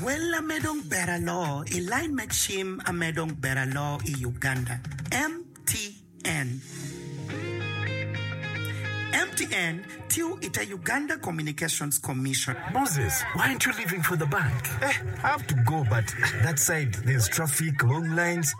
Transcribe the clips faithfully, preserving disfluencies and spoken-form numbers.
Well, amedong beralo, iline machim amedong beralo i Uganda. M T N. M T N, Tiu ita Uganda Communications Commission. Moses, why aren't you leaving for the bank? Eh, I have to go, but that side, there's traffic, long lines.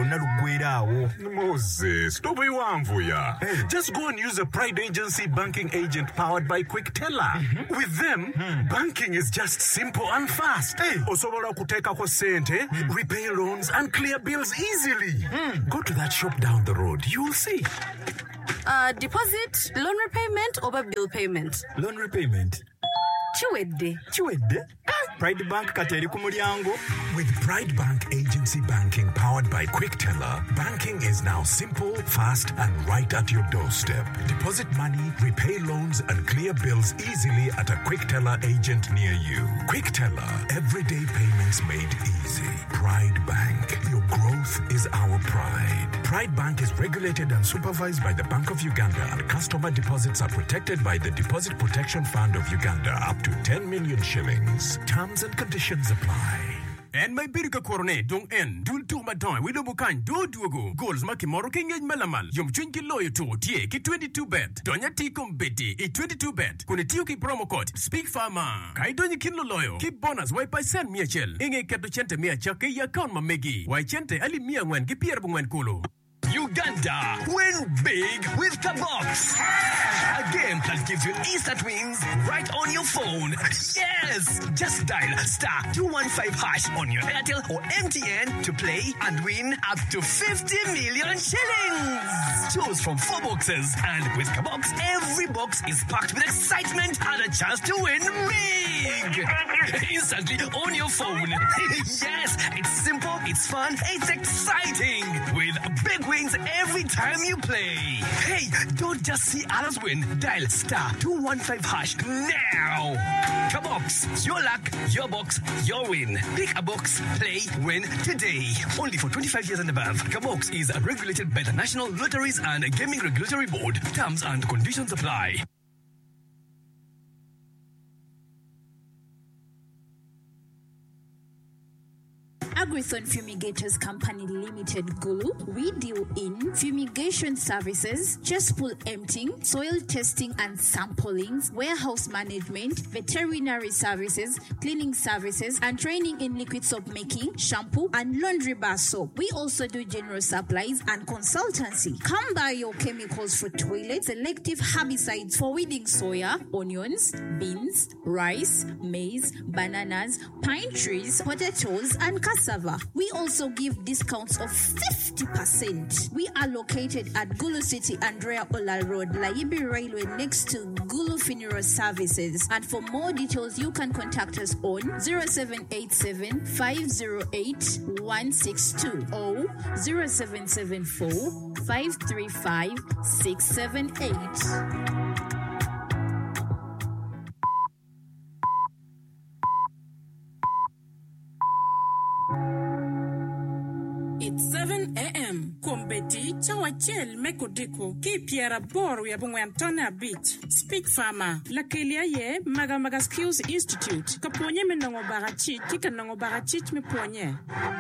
Moses, don't be one for ya. Hey. Just go and use a Pride Agency banking agent powered by Quick Teller. Mm-hmm. With them, mm. banking is just simple and fast. Hey. Osobola kuteka kwa sente, mm. repay loans, and clear bills easily. Mm. Go to that shop down the road. You'll see. Uh, deposit, loan repayment, or bill payment? Loan repayment. Chiwedde. Chiwedde? Pride Bank kateri kumulyango. With Pride Bank Agency Banking powered by Quick Teller, banking is now simple, fast, and right at your doorstep. Deposit money, repay loans, and clear bills easily at a Quick Teller agent near you. Quick Teller, everyday payments made easy. Pride Bank, your growth is our pride. Pride Bank is regulated and supervised by the Bank of Uganda, and customer deposits are protected by the Deposit Protection Fund of Uganda up to ten million shillings. Terms and conditions apply. And my birka corone dong en dul tu madan we do bukan do duogo goals maki moro kengej malamal yum chunki loyo to tie ki twenty-two bet donya ti beti i twenty-two bet kuni tiyo ki promo code speak farmer kai donya kinlo loyo ki bonus wai paisen mia chel inge keto chente mia chake ya account mamegi wai chente ali mia ngwen ki pier bungwen kulo. Uganda, win big with Kabox. A game that gives you instant wins right on your phone. Yes! Just dial star two one five hash on your Airtel or M T N to play and win up to fifty million shillings. Choose from four boxes, and with Kabox, every box is packed with excitement and a chance to win big. Instantly on your phone. Yes, it's simple, it's fun, it's exciting. With big wins every time you play. Hey, don't just see others win. Dial star two one five hash now. Kabox, your luck, your box, your win. Pick a box, play, win today. Only for twenty-five years and above. Kabox is regulated by the National Lotteries and Gaming Regulatory Board. Terms and conditions apply. Agrithon Fumigators Company Limited Gulu, we deal in fumigation services, cesspool emptying, soil testing and samplings, warehouse management, veterinary services, cleaning services, and training in liquid soap making, shampoo, and laundry bar soap. We also do general supplies and consultancy. Come buy your chemicals for toilets, selective herbicides for weeding soya, onions, beans, rice, maize, bananas, pine trees, potatoes, and cassava. We also give discounts of fifty percent. We are located at Gulu City, Andrea Ola Road, Laibi Railway, next to Gulu Funeral Services. And for more details, you can contact us on zero seven eight seven, five zero eight, one six two or zero seven seven four, five three five, six seven eight. It's seven a.m. Kombeti, Chawachel, Mekodeko, Kipiera Bor, Yabungwantona Beach. Speak Farmer, Lakelia Ye, Maga Maga Skills Institute, Kaponye Menongo Barachi, Kikanongo Barachich Me Ponye.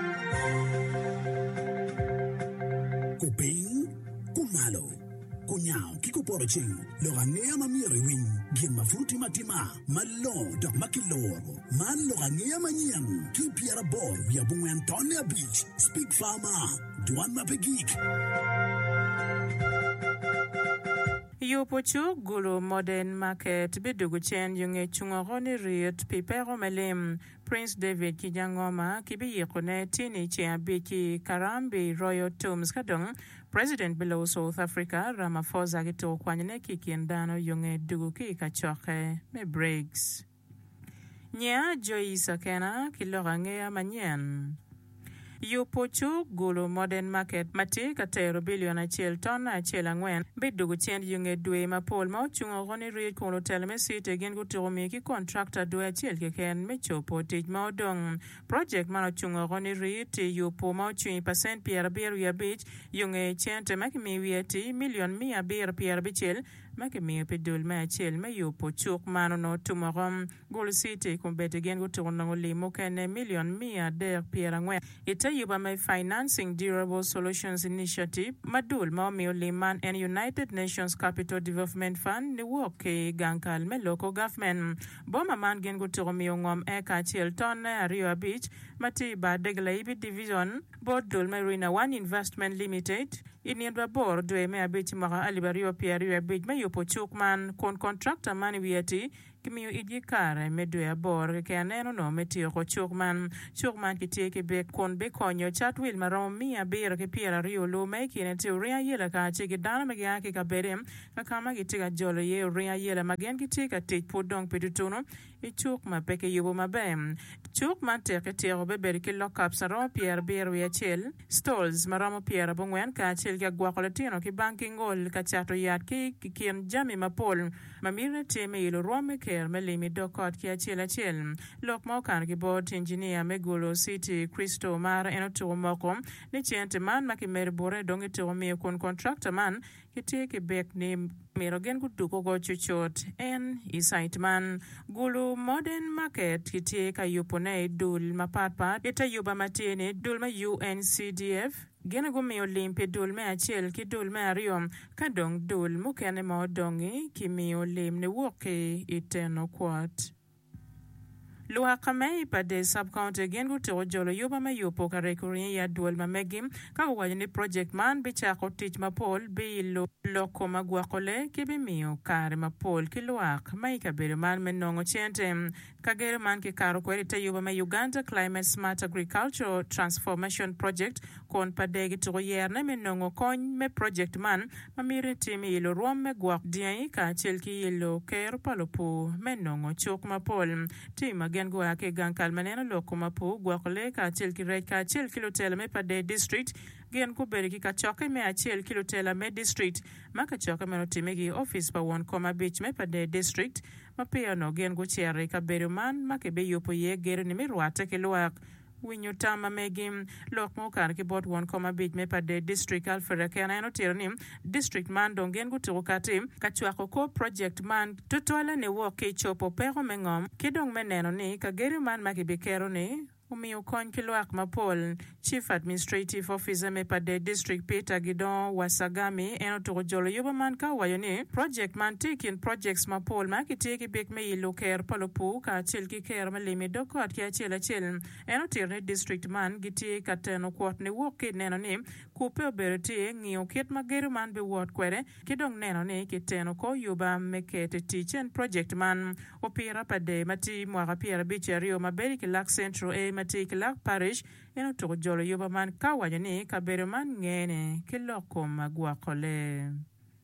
Kuping, Kumalo. Kunyao, Kiko Poraching, Lorangea Mamiri Wing, Gima Fruti Matima, Malo, Dok Makiloro, Man Lorangea Maniang, Kipiera Bor, Yabung Antonia Beach, Speak Farmer, Duan Mapegik. Yopochu Gulu Modern Market Biduguchen Yunge Chungoroni Riot Pipero Melim Prince David Kijangoma Kibi Yekone Tini Chiabiki Karambi Royal Tombs Kadong President below South Africa Ramaphosa Gito Kwanyaneki Kiendano Yunge Duguki Kachoke Me Breaks Nya Joyisa Kena Kilorangea Manyan Yopochu Gulu Modern Market Mati Katero Billion Achel Ton Achel Angwen Bidugu Chen Yunge Dwe Mapol Mo Chungo Roni Reed Kolo Teleme Sit again go to Romiki contractor Dwe Achel Keken Mecho Pottage Maudong Project Mano Chungo Roni Reed Yopo Mo Chin percent Pierre Beria Beach Yunge Chen Temaki Wieti Million Mia Beer Pierre Bichel ma ke mi pe dul ma chel ma yu po chuk mano no tumorom Gulu City kum bete gen go tono le mo kene million mia der piera ngwe ita yuba my financing durable solutions initiative madul ma mi le man and United Nations Capital Development Fund ni work ke gankal me local government boma man gen go to mi ngom e ka chel ton Rio Beach mati ba degla ibi division board dul marina one investment limited in ba board do me abiti mara alibario Rio Beach me yopo chukman kon contractor man wiati kimi iji kare medo ya bor ke aneno no metio ko chukman chukman ki ke be kon be konyo chatwil marom mia bero ke piera rio lo me kine teoria yela ka che ke dana me ya ke ka berem ka kama ki tiga jolo ye ria yela magen ki tika te podong pedutono e chuk ma peke yubo mabem chukman te ke tero be ber ke lokap saro pier bero ya chel stalls maramo piera bongwen ka chel ga gwakoletino ki banking gol ka chato yat ki kien jami mapol mamire teme ilo rome ker melimi dokot ki achel achel lok mo kan ki board engineer Megulu City Cristo mar enoto moko ni chente man makimer bore dongi to mi kon contractor man ki ke bek ni mirogen kuduko go chuchot en isait man Gulu modern market ki ka yupone dul mapatpat ita yuba matene dul ma U N C D F gena go mi olimpe dul me achel ki dul me ariom kadong dul mukene mo dongi ki mi olim ne woke iteno kwat Lua kamei pa de sub-county gen gu to jolo yuba ma yupo ka rekurin ya duel ma megim ka wajani project man bicha ko teach ma pol bi lo loko ma guakole ki bi miyo kare ma pol ki luak ma ika bere man menongo chente ka gere man ki karo kweri ta yuba ma Uganda Climate Smart Agriculture Transformation Project kon pa degi to yerne menongo kony me project man ma mire timi ilo ruam me guak diyan ka chel ki ilo ker palopo menongo chok ma pol tima gen go ake gankal maneno loko mapu gwakole ka chel ki rej ka chel kilotela me pa de district gen ko beri ki ka choke me a chel kilotela me district ma ka choke me no time gi office pa won koma beach me pa de district ma pia no gen go chere ka beri man ma ke be yopo ye gere ni mi ruate ke luak winyo tama megim lok mo kan ki bot won koma bit me pa de district alfera kana no tirnim district man dongen gu to katim ka chwako ko project man totola ne wo ke chopo pero mengom kidong meneno ni ka geri man makibekero ni Umiyo kon kiluak mapol Chief Administrative Officer me pa de District Peter Gidon Wasagami eno to jolo yuba man ka wayoni project man taking projects mapol ma ki teki bek me yilo ker palopu ka chil ki ker ma limi dokot ki achil achil eno tirne district man giti kateno kwot ni woki neno ni kupe oberti ngiyo kit mageri man be wot kwere kidong neno ni kiteno ko yuba mekete teaching project man opira pa de mati mwaka pira bichario maberi ki lak central e Matik Lak Parish eno to jolo yuba man ka wajani ka bere man ngene kiloko magwakole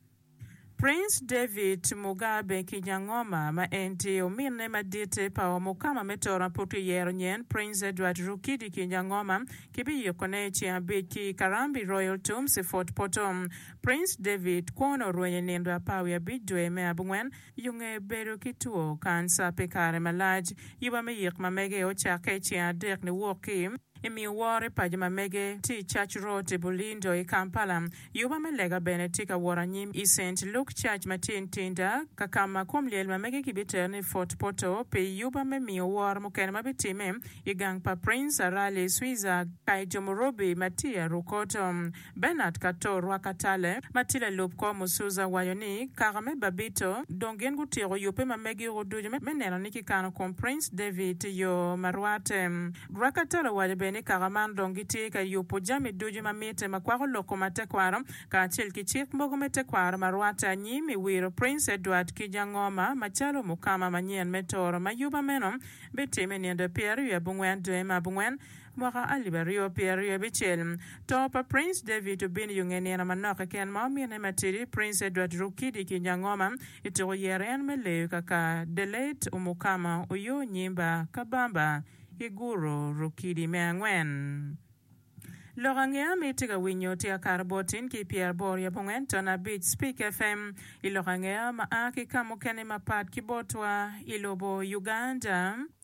Prince David Mugabe Kijangoma ma enti omine madite pa omukama metora putu yero nyen Prince Edward Rukidi Kijangoma kibi yokone chia biki Karambi Royal Tombs Fort Potom Prince David kono rwenye nendo apawi ya bidwe me abungwen yunge beru kituo kansa pekare malaj yuba me yik mamege ochake chia dek ni wokim Imi wore pajama mege ti Church Road Bulindo i Kampala yuba melega benetika waranyim i Saint Luke Church matin tinda kakama kumliel mamege kibiterni Fort Poto pe yuba me mi war mukene mabitime i gang pa Prince Arale Swiza kai Jomorobi Matia Rukoto Bernard Kator Wakatale Matila Lupko Musuza Wayoni Karame Babito dongen gutiro yupe mamege rodujo meneno niki kano kom Prince David yo marwate Wakatale wajabe ni karaman dongiti ka yupo jami duju mamite makwaro loko matekwaro ka chil ki chik mogo metekwaro marwata nyimi wiro Prince Edward Kijangoma machalo mukama manyen metoro mayuba menom betime niende pieri ya bungwen duema bungwen mwaka alibario pieri ya bichel topa Prince David ubini yungeni na manoka ken maumi na matiri Prince Edward Rukidi Kijangoma ito yeren mele kaka delete umukama uyo nyimba kabamba Iguro Rukidi Mangwen. Lorangea metiga winyo tia karbotin ki Pierre Boria Bongwen tona beat Speak F M ilorangea maaki kamukene mapat kibotwa ilobo Uganda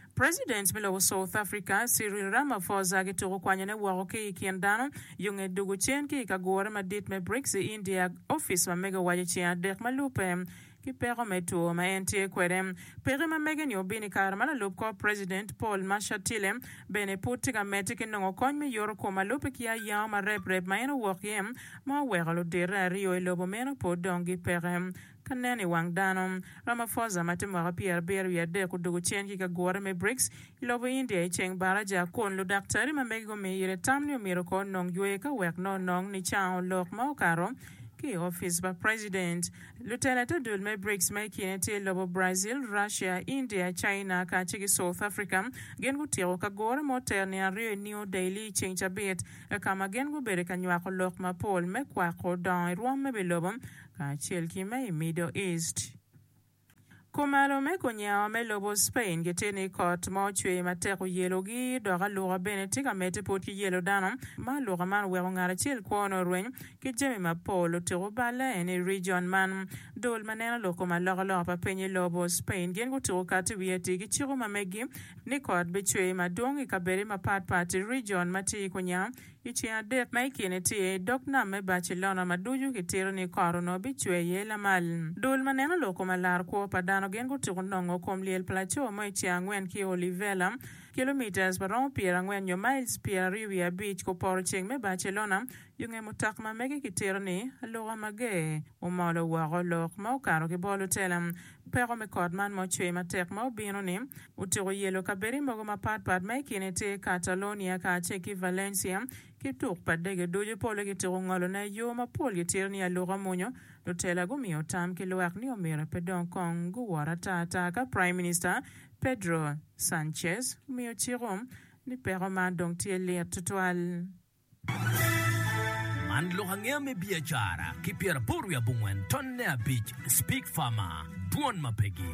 President Milo South Africa Cyril Ramaphosa ki to kwanya ne wo ke kiandano yung edugo chen ki kagore madit me BRICS India office ma mega waje chen dek malupe ki pero metu ma ente kwere pero ma mega ni obini karma la lup ko President Paul Mashatile bene puti ga meti ki no kon me yor ko malupe ki ya ma rep rep ma eno wo kem ma wegalo dere rio lobo meno po dongi perem kaneni wang danom Ramaphosa matemwa Pierre Beru ya de kudugo chen ki kagore me BRICS lobo India cheng baraja kon lu daktari ma mego me yire tamni miro ko nong yue ka wek no nong ni chao lok ma karo ki office ba president Lieutenant Dul me BRICS me kinete lobo Brazil, Russia, India, China ka chiki South Africa gen go tiro ka gore moterni ario New Daily change a bit kama gen go bere kanywa ko lok ma Paul me kwa ko dan ruam me belobom ka chel ki me Middle East. Kumalo me kunya me lobo Spain geteni court mo chwe mateko yelo gi doga lura benetika mete poti yelo dano ma lura man wero ngara chil kono rwen ki jemi ma polo tiro bale eni region man dol manena loko ma loga loga pa penye lobo Spain gen go tiro kati wieti ki chiro ma megi ni court be chwe ma dongi kaberi ma pat pati region mati kunya ichi adek ma ikine ti dok na me Barcelona ma duju ki tiro ni korono bi chwe yela mal dol manena loko ma lar ko pa gen go to nongo kom liel plateau mo ichi angwen ki Olivela kilometers baron pier angwen yo miles pier Rivia Beach ko por cheng me Barcelona yunge mutak ma mege ki tirni loga mage o malo wa lok ma karo ki bolo telam pero me kodman mo chwe ma tek ma bino ni utiro yelo kaberi mo ma pat pat me kinete Catalonia ka cheki Valencia ki tuk pa dege doje pole ki tiro ngolo na yo ma pol ki tirni loga monyo do tela go mi otam ki loak ni omira pedon kong go wara tata ka Prime Minister Pedro Sanchez mi otirom ni pero man dong tie le tutual Mandlo hangea me biachara ki pier poru ya bungwen tonne a beach speak farmer tuon mapegi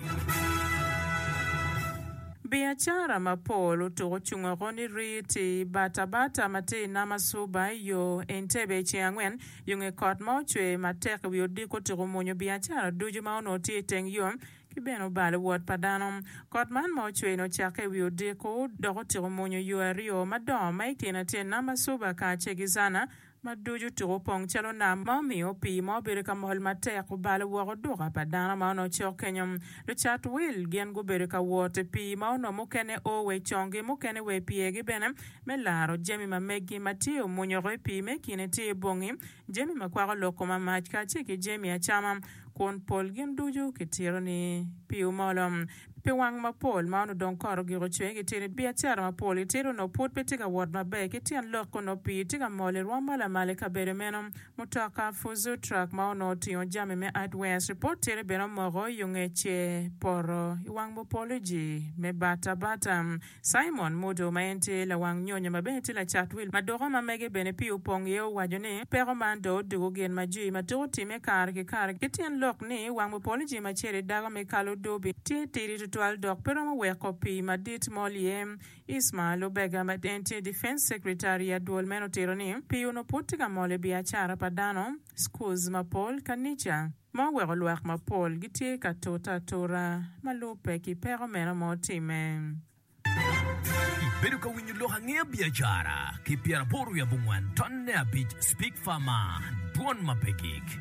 biachara mapolo to chunga roni riti bata bata mate na masuba yo entebe chiangwen yunge kot mo chwe matek wi odiko to monyo biachara duju ma ono ti teng yo kibeno bale wot padano kot man mo chwe no chake wi odiko dogo to monyo yo rio madom mai tina ten na masuba ka chegizana maduju to pong chalo na mami opi mo bere ka mol mate ko bale wo do ga padana ma no chokenyum le chat will gen go bere ka wote pi ma no mo kene o we chonge mo kene we pi ge benem me laro jemi ma megi matio mo nyoro pi me kinete bongi jemi ma kwa lo ko ma mach ka che ke jemi a chama kon pol gen duju ke tironi pi o molom pe wang ma pol ma no don koro giro chwe ke tiri bia chara ma pol tiro no pot pe tiga word ma be ke tian lo ko no pi tiga mole ro mala male ka bere menom mutaka fuzu truck ma no ti on jame me at west report tiri bero mo ro yunge che poro wang mo pology me bata bata Simon modo ma ente la wang nyonya ma be ti la chatwil ma doro ma mege bene pi upong ye wajone pero man do dugo gen ma ji ma to ti me kar ke kar ke tian lok ni wang mo pology ma chere daga me kalo dobi ti ti twelve dok pero mo we copy ma dit moliem Ismail Obega ma dente defense secretary ya duol meno tironi pi uno putika mole biachara padano schools ma pol kanicha ma we luak ma pol gitie ka tota tora malupe ki pero meno mo time Beru ka winyo lo hangea biachara ki pier poru ya bungwan tonne a beach speak farmer duon mapegik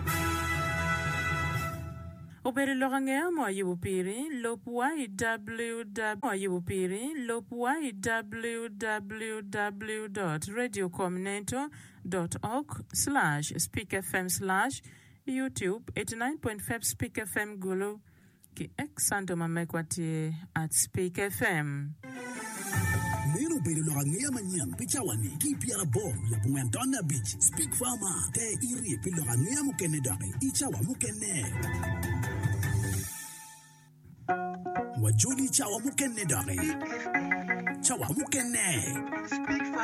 Obere lorangea mo yubupiri lopwa www yubupiri lopwa www dot radiocomneto dot org slash speakfm slash YouTube eighty-nine point five Speak F M Gulu ki exando mamekwati at Speak F M Nero bere lorangea manyang pichawani ki piara bom ya bungantona beach speak farmer te iri pi lorangea mukene dare ichawa mukene Wajuli chawa mukene dare chawa mukene